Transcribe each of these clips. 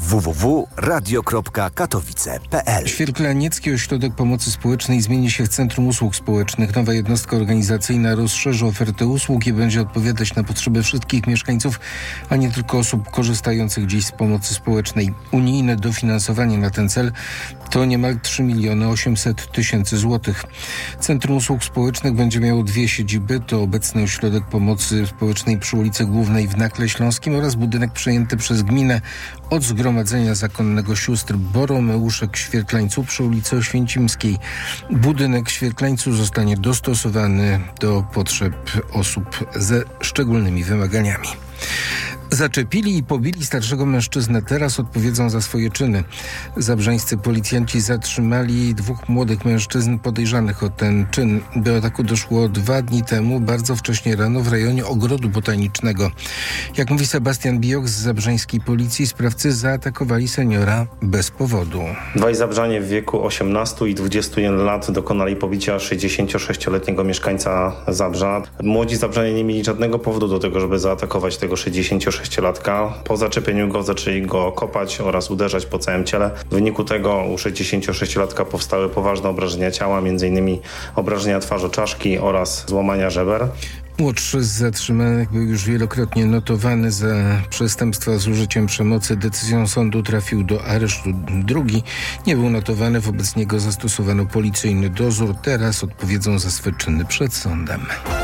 www.radio.katowice.pl. Świerklaniecki Ośrodek Pomocy Społecznej zmieni się w Centrum Usług Społecznych. Nowa jednostka organizacyjna rozszerzy ofertę usług i będzie odpowiadać na potrzeby wszystkich mieszkańców, a nie tylko osób korzystających dziś z pomocy społecznej. Unijne dofinansowanie na ten cel to niemal 3 800 000 złotych. Centrum Usług Społecznych będzie miało dwie siedziby. To obecny Ośrodek Pomocy Społecznej przy ulicy Głównej w Nakle Śląskim oraz budynek przejęty przez gminę od Zgromadzenia Zakonnego Sióstr Boromeuszek w Świerklańcu przy ulicy Oświęcimskiej. Budynek w Świerklańcu zostanie dostosowany do potrzeb osób ze szczególnymi wymaganiami. Zaczepili i pobili starszego mężczyznę. Teraz odpowiedzą za swoje czyny. Zabrzańscy policjanci zatrzymali dwóch młodych mężczyzn podejrzanych o ten czyn. Do ataku doszło 2 dni temu, bardzo wcześnie rano w rejonie Ogrodu Botanicznego. Jak mówi Sebastian Bijok z zabrzańskiej policji, sprawcy zaatakowali seniora bez powodu. Dwaj Zabrzanie w wieku 18 i 21 lat dokonali pobicia 66-letniego mieszkańca Zabrza. Młodzi Zabrzanie nie mieli żadnego powodu do tego, żeby zaatakować tego 66-latka. Po zaczepieniu go zaczęli go kopać oraz uderzać po całym ciele. W wyniku tego u 66-latka powstały poważne obrażenia ciała, m.in. obrażenia twarzoczaszki oraz złamania żeber. Młodszy z zatrzymanych był już wielokrotnie notowany za przestępstwa z użyciem przemocy. Decyzją sądu trafił do aresztu. Drugi nie był notowany, wobec niego zastosowano policyjny dozór. Teraz odpowiedzą za swe czyny przed sądem.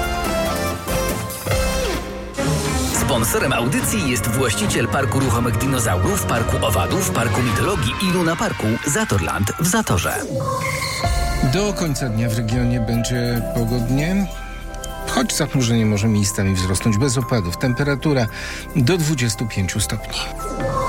Sponsorem audycji jest właściciel Parku Ruchomych Dinozaurów, Parku Owadów, Parku Mitologii i Luna Parku Zatorland w Zatorze. Do końca dnia w regionie będzie pogodnie, choć zachmurzenie może miejscami wzrosnąć bez opadów. Temperatura do 25 stopni.